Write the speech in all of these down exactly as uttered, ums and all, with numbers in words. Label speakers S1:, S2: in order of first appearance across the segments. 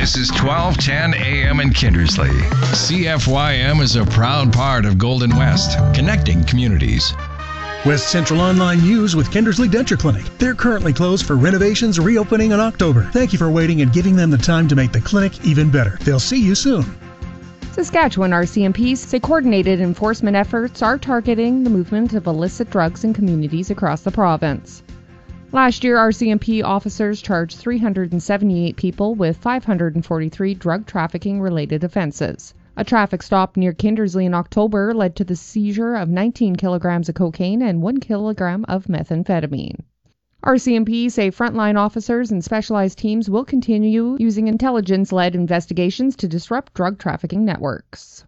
S1: This is twelve ten A M in Kindersley. C F Y M is a proud part of Golden West, connecting communities.
S2: West Central Online News with Kindersley Denture Clinic. They're currently closed for renovations, reopening in October. Thank you for waiting and giving them the time to make the clinic even better. They'll see you soon.
S3: Saskatchewan R C M Ps say coordinated enforcement efforts are targeting the movement of illicit drugs in communities across the province. Last year, R C M P officers charged three hundred seventy-eight people with five hundred forty-three drug trafficking-related offenses. A traffic stop near Kindersley in October led to the seizure of nineteen kilograms of cocaine and one kilogram of methamphetamine. R C M P say frontline officers and specialized teams will continue using intelligence-led investigations to disrupt drug trafficking networks.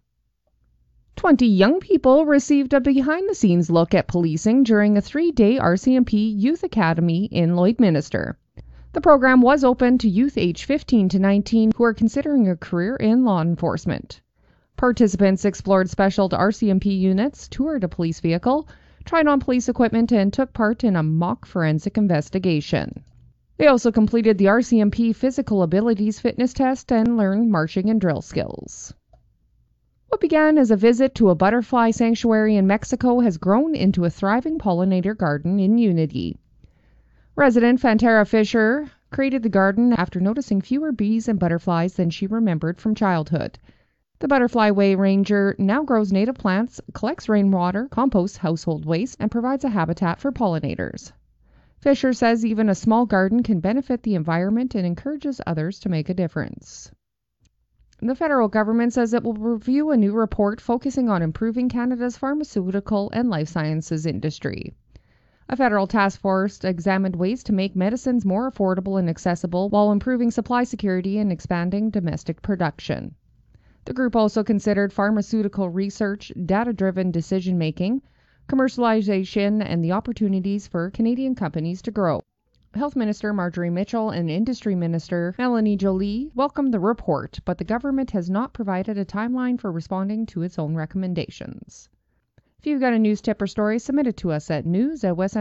S3: Twenty young people received a behind-the-scenes look at policing during a three-day R C M P Youth Academy in Lloydminster. The program was open to youth aged fifteen to nineteen who are considering a career in law enforcement. Participants explored special R C M P units, toured a police vehicle, tried on police equipment, and took part in a mock forensic investigation. They also completed the R C M P Physical Abilities Fitness Test and learned marching and drill skills. What began as a visit to a butterfly sanctuary in Mexico has grown into a thriving pollinator garden in Unity. Resident Fantera Fisher created the garden after noticing fewer bees and butterflies than she remembered from childhood. The Butterfly Way Ranger now grows native plants, collects rainwater, composts household waste, and provides a habitat for pollinators. Fisher says even a small garden can benefit the environment and encourages others to make a difference. The federal government says it will review a new report focusing on improving Canada's pharmaceutical and life sciences industry. A federal task force examined ways to make medicines more affordable and accessible while improving supply security and expanding domestic production. The group also considered pharmaceutical research, data-driven decision-making, commercialization, and the opportunities for Canadian companies to grow. Health Minister Marjorie Mitchell and Industry Minister Melanie Joly welcomed the report, but the government has not provided a timeline for responding to its own recommendations. If you've got a news tip or story, submit it to us at news at west